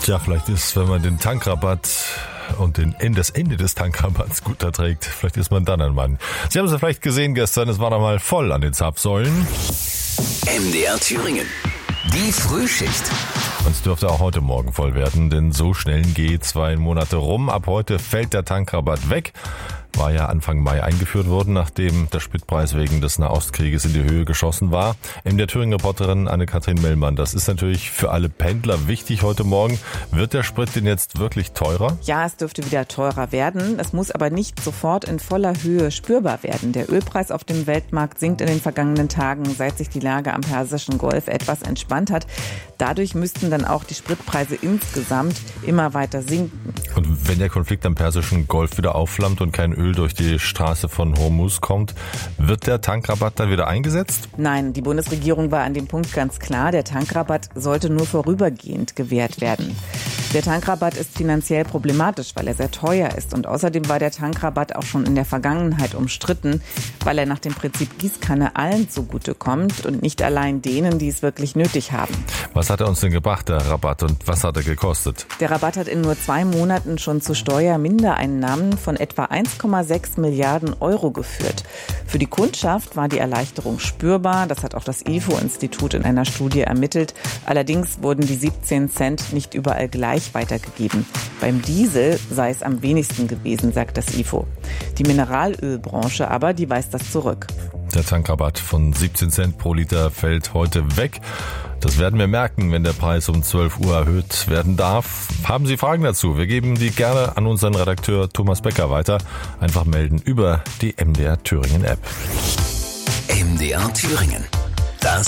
Ja, vielleicht ist, wenn man den Tankrabatt und das Ende des Tankrabatts gut erträgt, vielleicht ist man dann ein Mann. Sie haben es vielleicht gesehen gestern, es war noch mal voll an den Zapfsäulen. MDR Thüringen. Die Frühschicht. Und es dürfte auch heute Morgen voll werden, denn so schnell geht 2 Monate rum. Ab heute fällt der Tankrabatt weg. War ja Anfang Mai eingeführt worden, nachdem der Spritpreis wegen des Nahostkrieges in die Höhe geschossen war. Der Thüringen-Reporterin Anne-Kathrin Mellmann, das ist natürlich für alle Pendler wichtig heute Morgen. Wird der Sprit denn jetzt wirklich teurer? Ja, es dürfte wieder teurer werden. Es muss aber nicht sofort in voller Höhe spürbar werden. Der Ölpreis auf dem Weltmarkt sinkt in den vergangenen Tagen, seit sich die Lage am Persischen Golf etwas entspannt hat. Dadurch müssten dann auch die Spritpreise insgesamt immer weiter sinken. Und wenn der Konflikt am Persischen Golf wieder aufflammt und kein Öl durch die Straße von Hormuz kommt, wird der Tankrabatt dann wieder eingesetzt? Nein, die Bundesregierung war an dem Punkt ganz klar. Der Tankrabatt sollte nur vorübergehend gewährt werden. Der Tankrabatt ist finanziell problematisch, weil er sehr teuer ist. Und außerdem war der Tankrabatt auch schon in der Vergangenheit umstritten, weil er nach dem Prinzip Gießkanne allen zugutekommt und nicht allein denen, die es wirklich nötig haben. Was hat er uns denn gebracht, der Rabatt, und was hat er gekostet? Der Rabatt hat in nur 2 Monaten schon zu Steuermindereinnahmen von etwa 1,6 Milliarden Euro geführt. Für die Kundschaft war die Erleichterung spürbar. Das hat auch das IFO-Institut in einer Studie ermittelt. Allerdings wurden die 17 Cent nicht überall gleich weitergegeben. Beim Diesel sei es am wenigsten gewesen, sagt das IFO. Die Mineralölbranche aber, die weist das zurück. Der Tankrabatt von 17 Cent pro Liter fällt heute weg. Das werden wir merken, wenn der Preis um 12 Uhr erhöht werden darf. Haben Sie Fragen dazu? Wir geben die gerne an unseren Redakteur Thomas Becker weiter. Einfach melden über die MDR Thüringen App. MDR Thüringen. Das